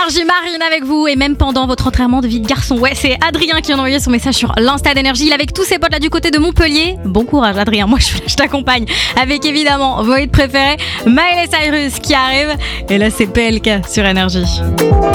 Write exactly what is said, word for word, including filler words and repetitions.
Énergie, Marine avec vous et même pendant votre entraînement de vie de garçon. Ouais, c'est Adrien qui a envoyé son message sur l'Insta d'Énergie. Il est avec tous ses potes là du côté de Montpellier. Bon courage Adrien, moi je, je t'accompagne avec évidemment vos hits préférés. Miley Cyrus qui arrive et là c'est P L K sur Énergie.